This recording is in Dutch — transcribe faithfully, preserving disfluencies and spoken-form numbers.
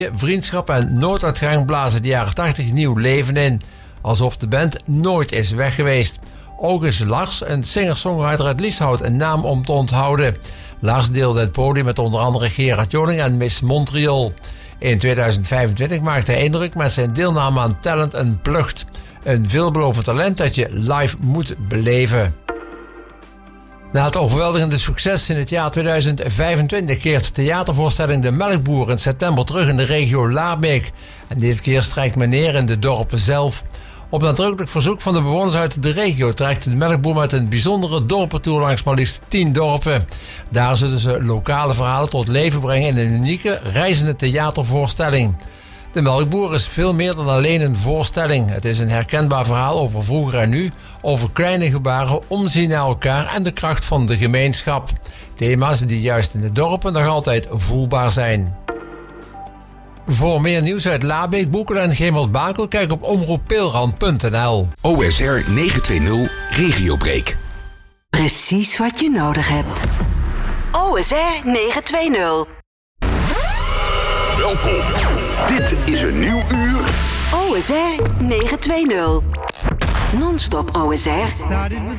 Vriendschap en nooduitgang blazen de jaren tachtig nieuw leven in. Alsof de band nooit is weg geweest. Ook is Lars, een singer-songwriter uit Lieshout, een naam om te onthouden. Lars deelde het podium met onder andere Gerard Joling en Miss Montreal. In tweeduizend vijfentwintig maakte hij indruk met zijn deelname aan Talent Unplugged. Een veelbelovend talent dat je live moet beleven. Na het overweldigende succes in het jaar tweeduizend vijfentwintig keert de theatervoorstelling De Melkboer in september terug in de regio Laabeek. En dit keer strijkt men neer in de dorpen zelf. Op nadrukkelijk verzoek van de bewoners uit de regio trekt de Melkboer met een bijzondere dorpentour langs maar liefst tien dorpen. Daar zullen ze lokale verhalen tot leven brengen in een unieke reizende theatervoorstelling. De Melkboer is veel meer dan alleen een voorstelling. Het is een herkenbaar verhaal over vroeger en nu, over kleine gebaren, omzien naar elkaar en de kracht van de gemeenschap. Thema's die juist in de dorpen nog altijd voelbaar zijn. Voor meer nieuws uit Laabeek, Boekelen en Gemert-Bakel kijk op omroep peelrand punt n l. O S R negenhonderdtwintig Regiobreak. Precies wat je nodig hebt. O S R negenhonderdtwintig. Welkom. Dit is een nieuw uur. O S R negenhonderdtwintig. Non-stop O S R.